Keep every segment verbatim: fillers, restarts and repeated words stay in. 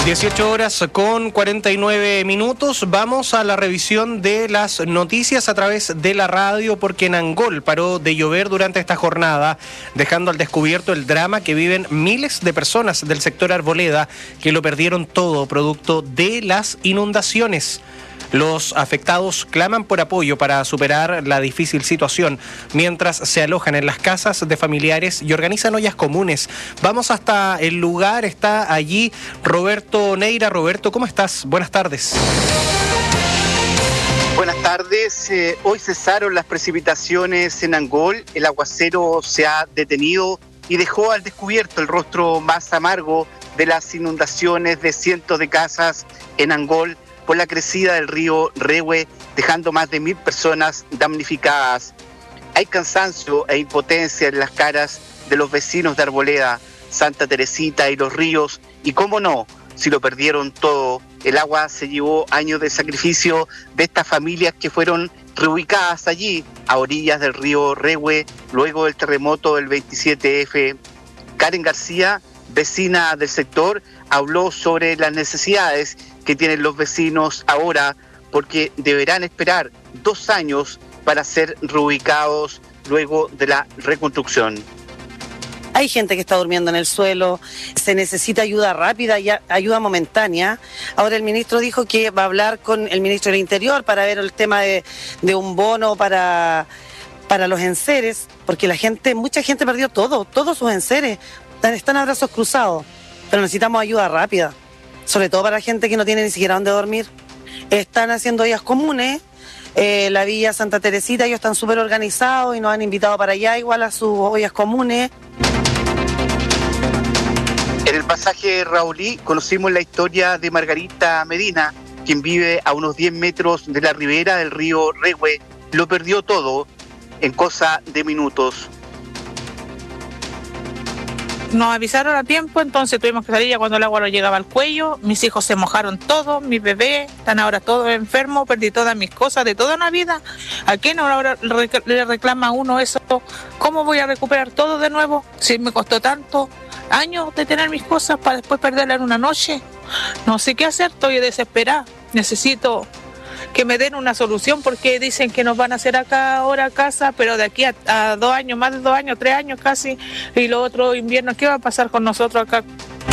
dieciocho horas con cuarenta y nueve minutos. Vamos a la revisión de las noticias a través de la radio, porque en Angol paró de llover durante esta jornada, dejando al descubierto el drama que viven miles de personas del sector Arboleda, que lo perdieron todo producto de las inundaciones. Los afectados claman por apoyo para superar la difícil situación, mientras se alojan en las casas de familiares y organizan ollas comunes. Vamos hasta el lugar, está allí Roberto Neira. Roberto, ¿cómo estás? Buenas tardes. Buenas tardes. Eh, hoy cesaron las precipitaciones en Angol, el aguacero se ha detenido y dejó al descubierto el rostro más amargo de las inundaciones de cientos de casas en Angol por la crecida del río Rehue, dejando más de mil personas damnificadas. Hay cansancio e impotencia en las caras de los vecinos de Arboleda, Santa Teresita y Los Ríos, y cómo no, si lo perdieron todo. El agua se llevó años de sacrificio de estas familias que fueron reubicadas allí, a orillas del río Rehue, luego del terremoto del veintisiete efe. Karen García, vecina del sector, habló sobre las necesidades que tienen los vecinos ahora, porque deberán esperar dos años para ser reubicados luego de la reconstrucción. Hay gente que está durmiendo en el suelo, se necesita ayuda rápida y ayuda momentánea. Ahora el ministro dijo que va a hablar con el ministro del Interior para ver el tema de, de un bono para, para los enseres, porque la gente, mucha gente perdió todo, todos sus enseres, están a brazos cruzados, pero necesitamos ayuda rápida, sobre todo para la gente que no tiene ni siquiera dónde dormir. Están haciendo ollas comunes, eh, la Villa Santa Teresita, ellos están súper organizados y nos han invitado para allá igual a sus ollas comunes. En el pasaje Raulí conocimos la historia de Margarita Medina, quien vive a unos diez metros de la ribera del río Rehue. Lo perdió todo en cosa de minutos. Nos avisaron a tiempo, entonces tuvimos que salir ya cuando el agua nos llegaba al cuello. Mis hijos se mojaron todos, mis bebés están ahora todos enfermos, perdí todas mis cosas de toda una vida. ¿A quién ahora le reclama a uno eso? ¿Cómo voy a recuperar todo de nuevo si me costó tanto años de tener mis cosas para después perderlas en una noche? No sé qué hacer, estoy desesperada. Necesito que me den una solución, porque dicen que nos van a hacer acá ahora casa, pero de aquí a, a dos años, más de dos años, tres años casi, y los otros inviernos, ¿qué va a pasar con nosotros acá?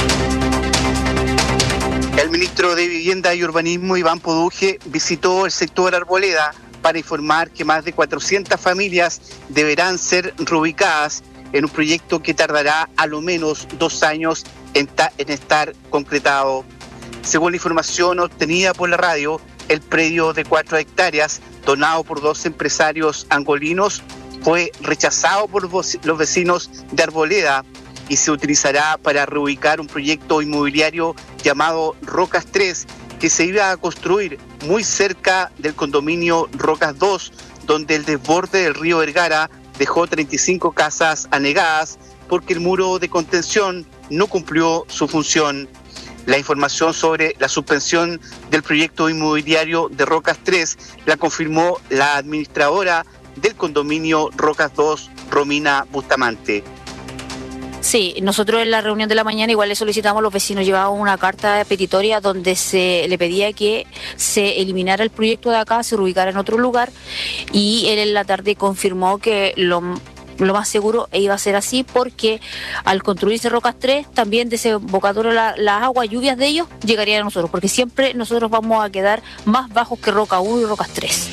El ministro de Vivienda y Urbanismo, Iván Poduje, visitó el sector Arboleda para informar que más de cuatrocientas familias deberán ser reubicadas en un proyecto que tardará a lo menos dos años en, ta- en estar concretado. Según la información obtenida por la radio, el predio de cuatro hectáreas, donado por dos empresarios angolinos, fue rechazado por los vecinos de Arboleda y se utilizará para reubicar un proyecto inmobiliario llamado Rocas tres, que se iba a construir muy cerca del condominio Rocas dos, donde el desborde del río Vergara dejó treinta y cinco casas anegadas porque el muro de contención no cumplió su función. La información sobre la suspensión del proyecto inmobiliario de Rocas tres la confirmó la administradora del condominio Rocas dos, Romina Bustamante. Sí, nosotros en la reunión de la mañana igual le solicitamos a los vecinos, llevábamos una carta petitoria donde se le pedía que se eliminara el proyecto de acá, se reubicara en otro lugar, y él en la tarde confirmó que lo Lo más seguro iba a ser así, porque al construirse Rocas tres, también desembocadura las la aguas, lluvias de ellos, llegarían a nosotros, porque siempre nosotros vamos a quedar más bajos que Roca uno y Rocas tres.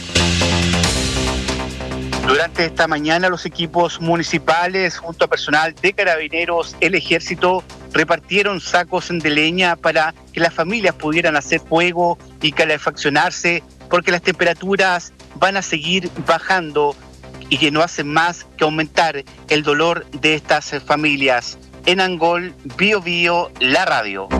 Durante esta mañana, los equipos municipales, junto a personal de Carabineros, el Ejército, repartieron sacos de leña para que las familias pudieran hacer fuego y calefaccionarse, porque las temperaturas van a seguir bajando y que no hacen más que aumentar el dolor de estas familias. En Angol, Bio Bio, la radio.